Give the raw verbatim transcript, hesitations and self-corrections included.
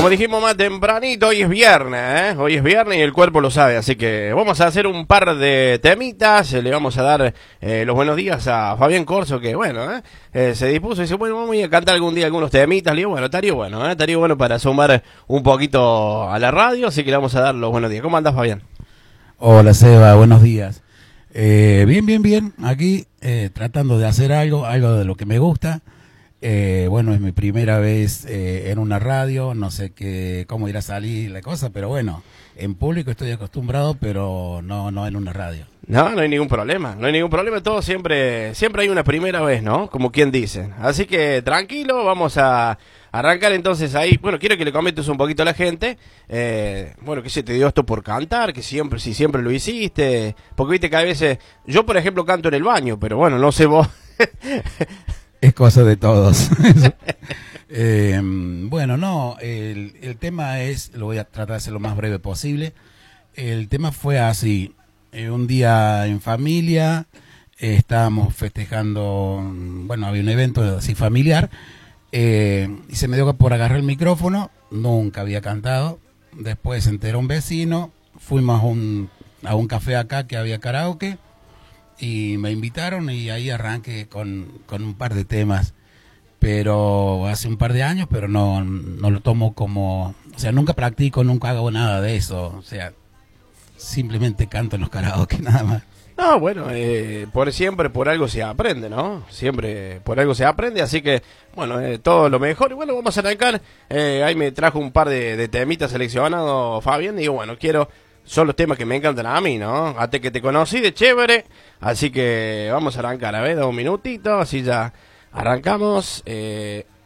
como dijimos más tempranito, hoy es viernes, ¿eh? Hoy es viernes y el cuerpo lo sabe, así que vamos a hacer un par de temitas, le vamos a dar eh, los buenos días a Fabián Corso, que bueno, ¿eh? Eh, se dispuso y dice, bueno, vamos a ir a cantar algún día algunos temitas, le digo, bueno, estaría bueno, ¿eh? Estaría bueno para sumar un poquito a la radio, así que le vamos a dar los buenos días. ¿Cómo andás, Fabián? Hola, Seba, buenos días. Eh, bien, bien, bien, aquí eh, tratando de hacer algo, algo de lo que me gusta. Eh, bueno, es mi primera vez eh, en una radio, no sé qué, cómo irá a salir la cosa, pero bueno, en público estoy acostumbrado, pero no, no en una radio. No, no hay ningún problema, no hay ningún problema, todo siempre, siempre hay una primera vez, ¿no? Como quien dice. Así que tranquilo, vamos a arrancar entonces ahí. Bueno, quiero que le comentes un poquito a la gente, eh, bueno, que se te dio esto por cantar, que siempre, si siempre lo hiciste, porque viste que a veces, yo por ejemplo canto en el baño, pero bueno, no sé vos. Es cosa de todos. eh, bueno, no, el, el tema es, lo voy a tratar de hacer lo más breve posible. El tema fue así, eh, un día en familia, eh, estábamos festejando, bueno, había un evento así familiar, eh, y se me dio por agarrar el micrófono, nunca había cantado, después se enteró un vecino, fuimos a un, a un café acá que había karaoke, y me invitaron y ahí arranqué con, con un par de temas, pero hace un par de años, pero no, no lo tomo como, o sea, nunca practico, nunca hago nada de eso, o sea, simplemente canto en los karaoke, nada más. No, bueno, eh, por siempre por algo se aprende, ¿no? Siempre por algo se aprende, así que, bueno, eh, todo lo mejor. Y bueno, vamos a arrancar, eh, ahí me trajo un par de, de temitas seleccionados, Fabián, y digo, bueno, quiero... Son los temas que me encantan a mí, ¿no? Hasta que te conocí de chévere. Así que vamos a arrancar, a ver, dos minutitos, así ya arrancamos. Eh,